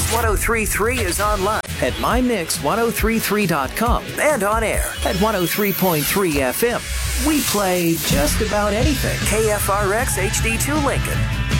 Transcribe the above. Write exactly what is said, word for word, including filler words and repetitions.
one oh three point three is online at my mix ten thirty-three dot com and on air at one oh three point three F M. We play just about anything. K F R X H D two Lincoln.